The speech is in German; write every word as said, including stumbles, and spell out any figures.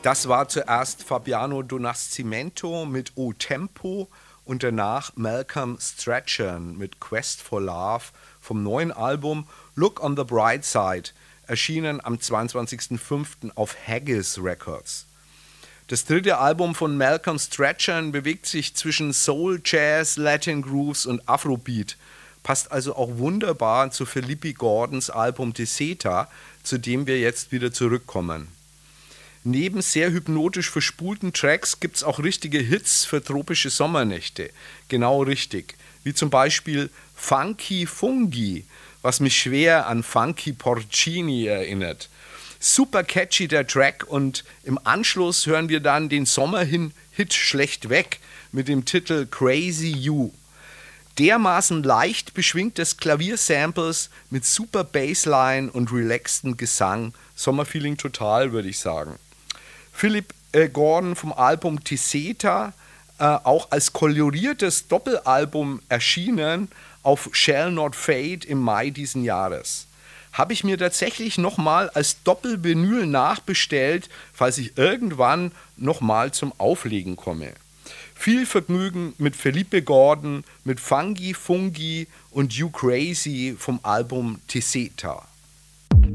Das war zuerst Fabiano Donascimento mit O Tempo und danach Malcolm Strachan mit Quest for Love vom neuen Album Look on the Bright Side, erschienen am zweiundzwanzigsten fünften auf Haggis Records. Das dritte Album von Malcolm Strachan bewegt sich zwischen Soul, Jazz, Latin Grooves und Afrobeat, passt also auch wunderbar zu Felipe Gordons Album Teseta, zu dem wir jetzt wieder zurückkommen. Neben sehr hypnotisch verspulten Tracks gibt es auch richtige Hits für tropische Sommernächte, genau richtig, wie zum Beispiel Funky Fungi, was mich schwer an Funky Porcini erinnert. Super catchy der Track und im Anschluss hören wir dann den Sommerhit schlecht weg mit dem Titel Crazy You. Dermaßen leicht beschwingtes Klaviersamples mit super Bassline und relaxten Gesang. Sommerfeeling total, würde ich sagen. Philip äh, Gordon vom Album Teseta, äh, auch als koloriertes Doppelalbum erschienen auf Shall Not Fade im Mai diesen Jahres. Habe ich mir tatsächlich nochmal als Doppelvinyl nachbestellt, falls ich irgendwann nochmal zum Auflegen komme. Viel Vergnügen mit Felipe Gordon, mit Funky Fungi und You Crazy vom Album Teseta.